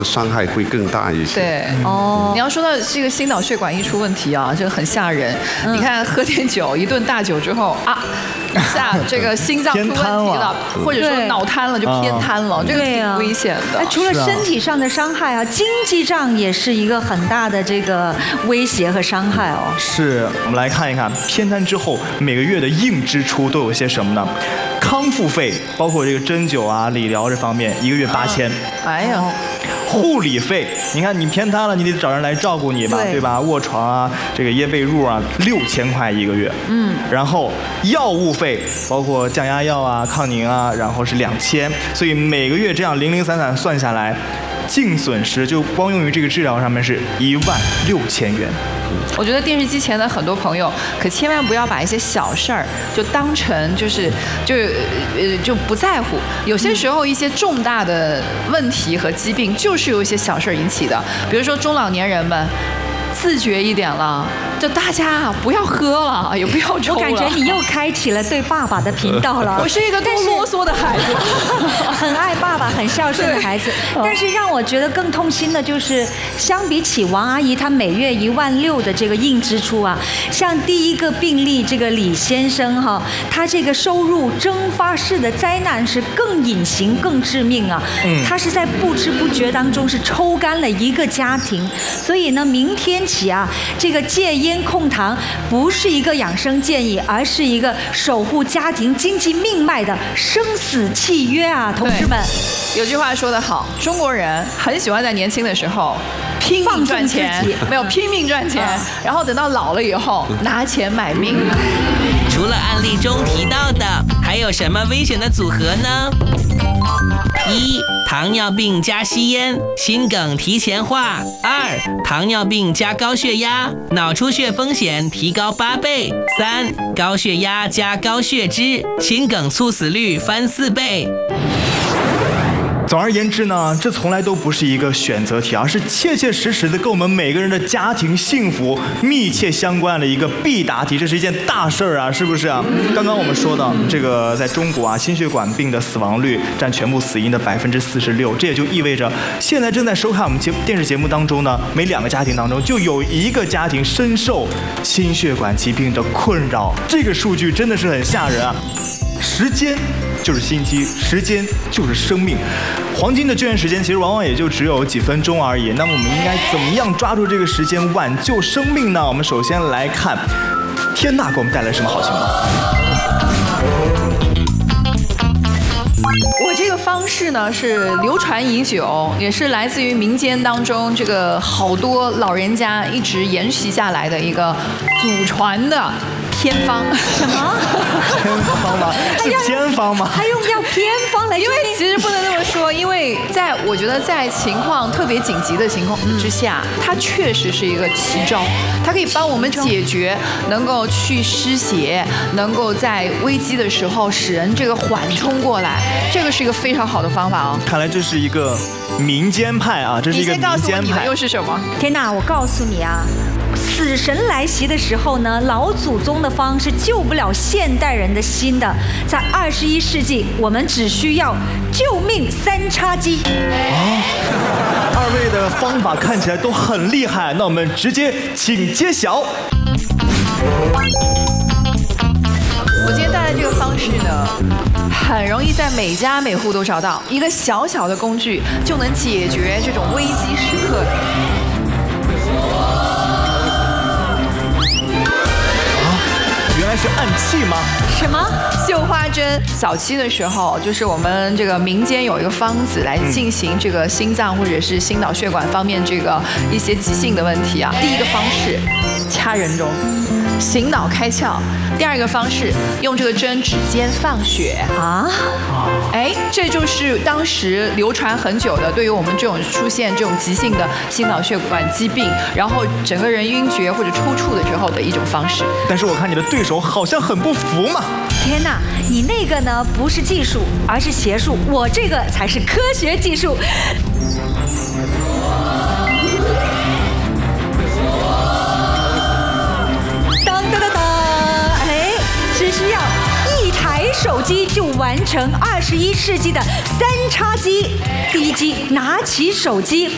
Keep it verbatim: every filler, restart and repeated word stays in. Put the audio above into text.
伤害会更大一些。 对，哦，你要说到这个心脑血管一出问题啊，这个很吓人。嗯、你看喝点酒，一顿大酒之后啊，下这个心脏出问题了，或者说脑瘫了，就偏瘫了，这个挺危险的。 哎，除了身体上的伤害啊，经济上也是一个很大的这个威胁和伤害哦。 是，我们来看一看偏瘫之后每个月的硬支出都有些什么呢？康复费包括这个针灸啊、理疗这方面，一个月八千。 哎呀。 护理费，你看你偏瘫了，你得找人来照顾你吧， 对, 对吧？卧床啊，这个掖被褥啊，六千块一个月。嗯。然后药物费，包括降压药啊、抗凝啊，然后是两千，所以每个月这样零零散散算下来，净损失就光用于这个治疗上面是一万六千元。 我觉得电视机前的很多朋友，可千万不要把一些小事儿就当成就是就呃就不在乎。有些时候一些重大的问题和疾病就是由一些小事儿引起的，比如说中老年人们自觉一点了，就大家不要喝了，也不要抽了。 我感觉你又开启了对爸爸的频道了。 我是一个多啰嗦的孩子， 很爱爸爸、很孝顺的孩子。但是让我觉得更痛心的就是，相比起王阿姨她每月一万六的这个硬支出啊，像第一个病例这个李先生哈，他这个收入蒸发式的灾难是更隐形、更致命啊。嗯。他是在不知不觉当中是抽干了一个家庭，所以呢，明天起啊，这个戒烟控糖不是一个养生建议，而是一个守护家庭经济命脉的生死契约啊，同志们。 有句话说得好，中国人很喜欢在年轻的时候拼命赚钱，没有拼命赚钱，然后等到老了以后拿钱买命。 除了案例中提到的，还有什么危险的组合呢？一、糖尿病加吸烟，心梗提前化；二、糖尿病加高血压，脑出血风险提高八倍；三、高血压加高血脂，心梗猝死率翻四倍。 总而言之呢，这从来都不是一个选择题，而是切切实实的跟我们每个人的家庭幸福密切相关的一个必答题，这是一件大事儿啊，是不是啊？刚刚我们说到这个，在中国啊，心血管病的死亡率占全部死因的百分之四十六，这也就意味着现在正在收看我们节电视节目当中呢，每两个家庭当中就有一个家庭深受心血管疾病的困扰，这个数据真的是很吓人啊！时间就是心机，时间就是生命，黄金的救援时间其实往往也就只有几分钟而已。那么我们应该怎么样抓住这个时间挽救生命呢？我们首先来看天娜给我们带来什么好情报。 我这个方式呢是流传已久，也是来自于民间当中这个好多老人家一直沿袭下来的一个祖传的偏方。 什么？ 偏方吗？是偏方吗？ 还用要偏方来？ 因为其实不能这么说，因为在我觉得在情况特别紧急的情况之下，嗯、它确实是一个奇招，它可以帮我们解决，能够去湿邪，能够在危机的时候使人这个缓冲过来，这个是一个非常好的方法哦。 看来这是一个民间派啊，这是一个民间派。 你先告诉我你的又是什么？ 天哪，我告诉你啊。死神来袭的时候呢，老祖宗的方是救不了现代人的心的。在二十一世纪，我们只需要救命三叉戟。 啊，二位的方法看起来都很厉害，那我们直接请揭晓。 我今天带来这个方式呢，很容易在每家每户都找到，一个小小的工具就能解决这种危机时刻的。 原来是按气吗？ 什么？绣花针？早期的时候，就是我们这个民间有一个方子来进行这个心脏或者是心脑血管方面这个一些急性的问题啊。第一个方式，掐人中，醒脑开窍。第二个方式，用这个针指尖放血啊。哎，这就是当时流传很久的，对于我们这种出现这种急性的心脑血管疾病，然后整个人晕厥或者抽搐的时候的一种方式。 但是我看你的对手好像很不服嘛。 天哪，你那个呢不是技术，而是邪术，我这个才是科学技术。当当当当，哎，只需要一台手机就完成二十一世纪的三叉戟。第一击，拿起手机，